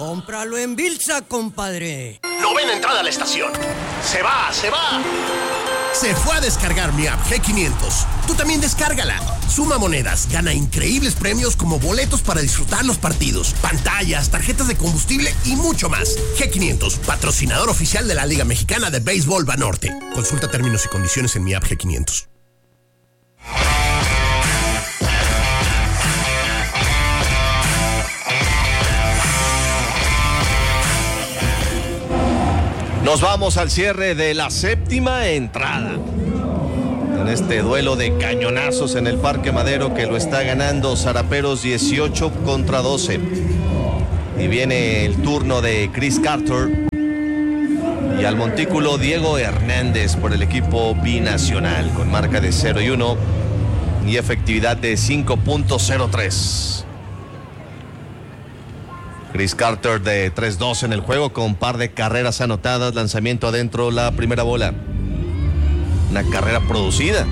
Cómpralo en Bilsa, compadre. Novena entrada a la estación. Se va. Se fue a descargar mi app G500. Tú también descárgala. Suma monedas, gana increíbles premios como boletos para disfrutar los partidos, pantallas, tarjetas de combustible y mucho más. G500, patrocinador oficial de la Liga Mexicana de Béisbol Banorte. Consulta términos y condiciones en mi app G500. Nos vamos al cierre de la séptima entrada. En este duelo de cañonazos en el Parque Madero que lo está ganando Saraperos 18-12. Y viene el turno de Chris Carter. Y al montículo Diego Hernández por el equipo binacional con marca de 0-1 y efectividad de 5.03. Chris Carter de 3-2 en el juego con par de carreras anotadas, lanzamiento adentro, la primera bola. Una carrera producida.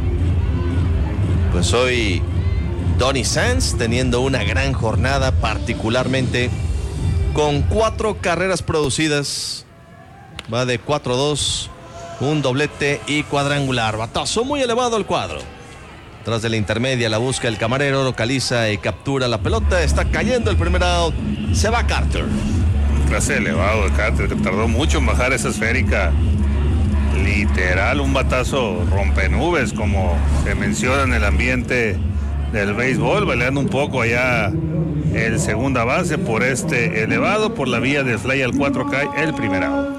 Pues hoy Donny Sands teniendo una gran jornada, particularmente con 4 carreras producidas. Va de 4-2, un doblete y cuadrangular. Batazo muy elevado al cuadro. Tras de la intermedia la busca el camarero, localiza y captura la pelota. Está cayendo el primer out. Se va Carter. Clase elevado de Carter, que tardó mucho en bajar esa esférica. Literal, un batazo rompenubes, como se menciona en el ambiente del béisbol, baleando un poco allá el segunda base por este elevado, por la vía de fly al 4K, el primer out.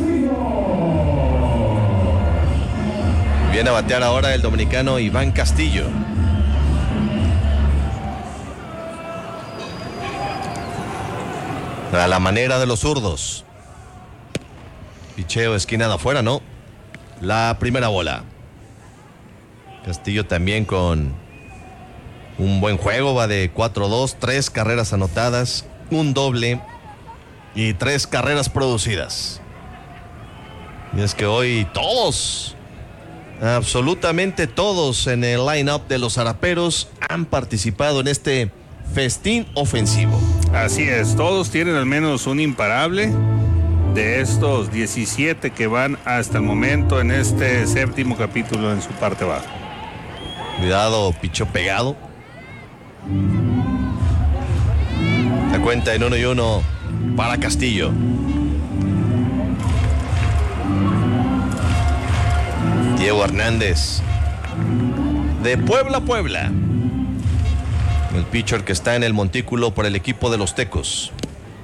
Viene a batear ahora el dominicano Iván Castillo. A la manera de los zurdos. Picheo, esquina de afuera, ¿no? La primera bola. Castillo también con un buen juego, va de 4-2, 3 carreras anotadas, un doble y 3 carreras producidas. Y es que hoy todos, absolutamente todos en el line-up de los Saraperos han participado en este festín ofensivo. Así es, todos tienen al menos un imparable de estos 17 que van hasta el momento en este séptimo capítulo en su parte baja. Cuidado, pichó pegado. La cuenta en 1-1 para Castillo. Diego Hernández de Puebla a Puebla. El pitcher que está en el montículo por el equipo de los Tecos.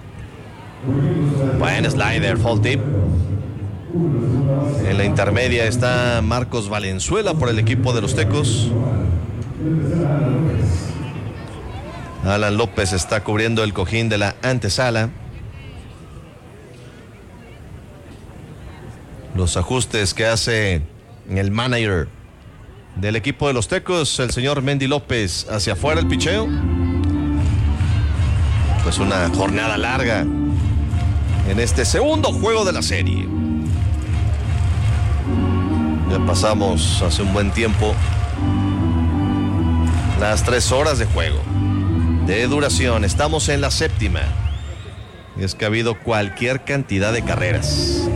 Buen slider, foul tip. En la intermedia está Marcos Valenzuela por el equipo de los Tecos. Alan López está cubriendo el cojín de la antesala. Los ajustes que hace el manager del equipo de los Tecos, el señor Mendy López, hacia afuera el picheo. Pues una jornada larga en este segundo juego de la serie. Ya pasamos hace un buen tiempo las 3 horas de juego de duración. Estamos en la séptima. Y es que ha habido cualquier cantidad de carreras.